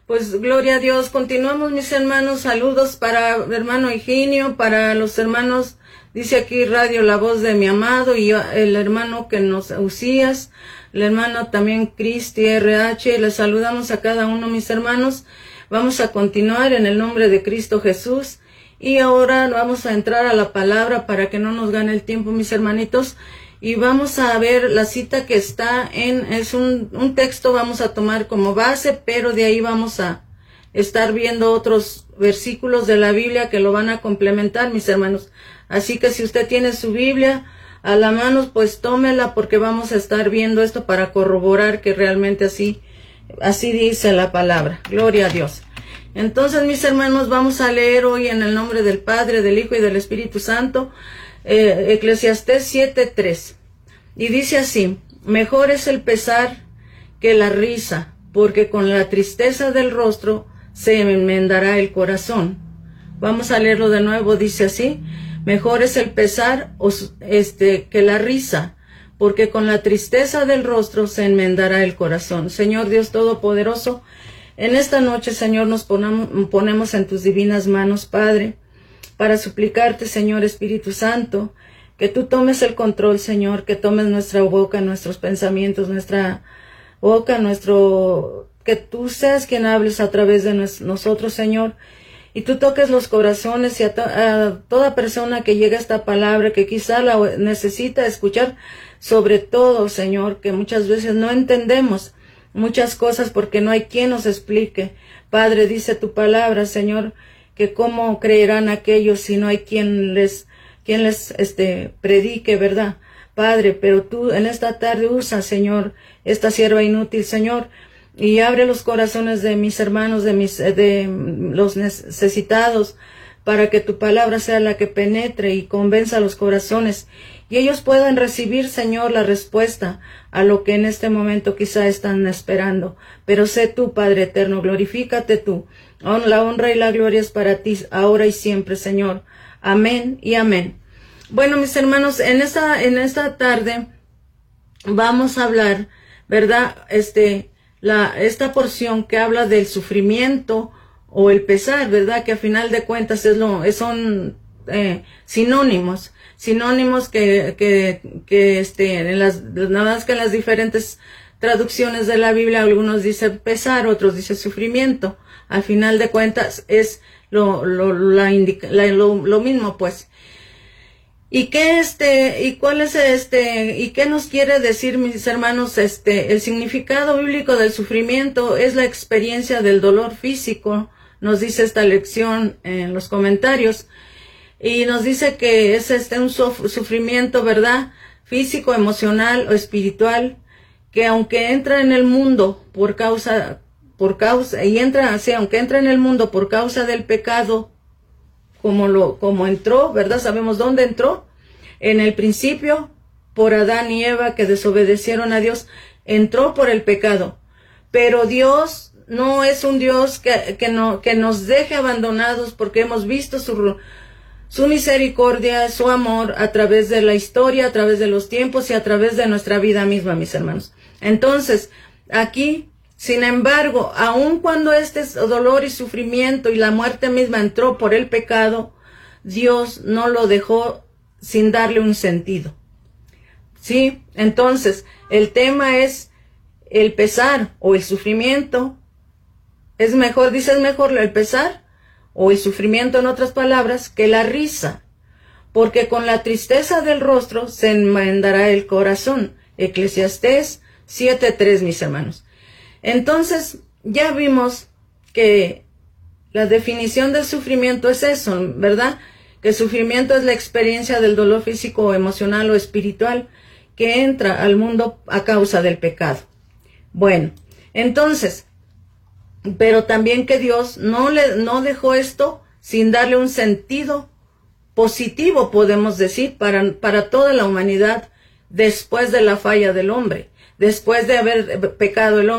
Pues gloria a Dios. Continuamos, mis hermanos. Saludos para el hermano Higinio, para los hermanos, dice aquí Radio La Voz de mi amado, y el hermano que nos Usías, el hermano también Cristi RH. Les saludamos a cada uno, mis hermanos. Vamos a continuar en el nombre de Cristo Jesús. Y ahora vamos a entrar a la palabra para que no nos gane el tiempo, mis hermanitos. Y vamos a ver la cita que está es un texto, vamos a tomar como base, pero de ahí vamos a estar viendo otros versículos de la Biblia que lo van a complementar, mis hermanos. Así que si usted tiene su Biblia a la mano, pues tómela, porque vamos a estar viendo esto para corroborar que realmente así dice la palabra. Gloria a Dios. Entonces, mis hermanos, vamos a leer hoy en el nombre del Padre, del Hijo y del Espíritu Santo, Eclesiastés 7:3, y dice así: mejor es el pesar que la risa, porque con la tristeza del rostro se enmendará el corazón. Vamos a leerlo de nuevo, dice así: mejor es el pesar que la risa, porque con la tristeza del rostro se enmendará el corazón. Señor Dios Todopoderoso, en esta noche, Señor, nos ponemos en tus divinas manos, Padre, para suplicarte, Señor Espíritu Santo, que tú tomes el control, Señor, que tomes nuestra boca, nuestros pensamientos, nuestra boca, que tú seas quien hables a través de nosotros, Señor, y tú toques los corazones y a toda persona que llegue a esta palabra, que quizá la necesita escuchar, sobre todo, Señor, que muchas veces no entendemos muchas cosas porque no hay quien nos explique. Padre, dice tu palabra, Señor, que cómo creerán aquellos si no hay quien les predique, ¿verdad? Padre, pero tú en esta tarde usa, Señor, esta sierva inútil, Señor, y abre los corazones de mis hermanos, de los necesitados, para que tu palabra sea la que penetre y convenza los corazones, y ellos puedan recibir, Señor, la respuesta a lo que en este momento quizá están esperando. Pero sé tú, Padre eterno, glorifícate tú. La honra y la gloria es para ti, ahora y siempre, Señor. Amén y amén. Bueno, mis hermanos, en esta tarde vamos a hablar, ¿verdad? Esta porción que habla del sufrimiento o el pesar, ¿verdad? Que a final de cuentas son sinónimos que nada más que en las diferentes traducciones de la Biblia, algunos dicen pesar, otros dicen sufrimiento. Al final de cuentas es lo mismo, pues. ¿Y qué y qué nos quiere decir, mis hermanos? El significado bíblico del sufrimiento es la experiencia del dolor físico, nos dice esta lección en los comentarios, y nos dice que es un sufrimiento, ¿verdad? Físico, emocional o espiritual, que aunque entra en el mundo aunque entra en el mundo por causa del pecado, como entró, ¿verdad? Sabemos dónde entró. En el principio, por Adán y Eva, que desobedecieron a Dios, entró por el pecado. Pero Dios no es un Dios que nos deje abandonados, porque hemos visto su misericordia, su amor a través de la historia, a través de los tiempos y a través de nuestra vida misma, mis hermanos. Entonces, aquí, sin embargo, aun cuando este dolor y sufrimiento y la muerte misma entró por el pecado, Dios no lo dejó sin darle un sentido. ¿Sí? Entonces, el tema es el pesar o el sufrimiento. Es mejor el pesar o el sufrimiento, en otras palabras, que la risa, porque con la tristeza del rostro se enmendará el corazón. Eclesiastés 7:3, mis hermanos. Entonces, ya vimos que la definición del sufrimiento es eso, ¿verdad? Que el sufrimiento es la experiencia del dolor físico, emocional o espiritual que entra al mundo a causa del pecado. Bueno, entonces, pero también que Dios no dejó esto sin darle un sentido positivo, podemos decir, para toda la humanidad después de la falla del hombre, después de haber pecado el hombre.